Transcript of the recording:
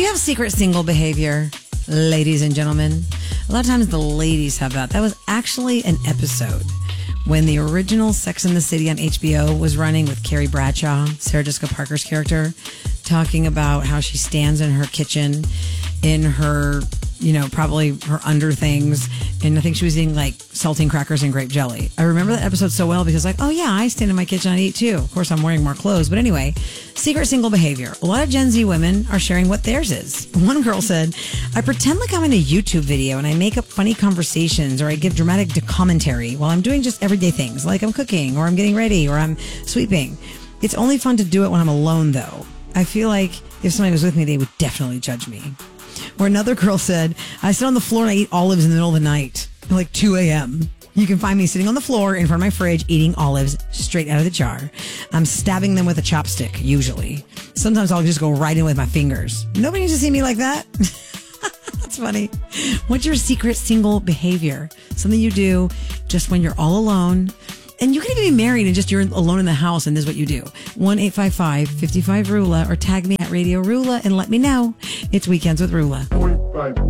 you have secret single behavior, ladies and gentlemen? A lot of times the ladies have that. That was actually an episode when the original Sex and the City on HBO was running with Carrie Bradshaw, Sarah Jessica Parker's character, talking about how she stands in her kitchen in her, probably her under things. And I think she was eating like saltine crackers and grape jelly. I remember that episode so well because oh yeah, I stand in my kitchen and eat too. Of course, I'm wearing more clothes. But anyway, secret single behavior. A lot of Gen Z women are sharing what theirs is. One girl said, I pretend like I'm in a YouTube video and I make up funny conversations or I give dramatic commentary while I'm doing just everyday things like I'm cooking or I'm getting ready or I'm sweeping. It's only fun to do it when I'm alone though. I feel like if somebody was with me, they would definitely judge me. Or another girl said, I sit on the floor and I eat olives in the middle of the night, like 2 a.m. You can find me sitting on the floor in front of my fridge eating olives straight out of the jar. I'm stabbing them with a chopstick, usually. Sometimes I'll just go right in with my fingers. Nobody needs to see me like that. That's funny. What's your secret single behavior? Something you do just when you're all alone. And you can even be married and just you're alone in the house and this is what you do. 1-855-55-RULA or tag me at Radio Rula and let me know. It's Weekends with Rula.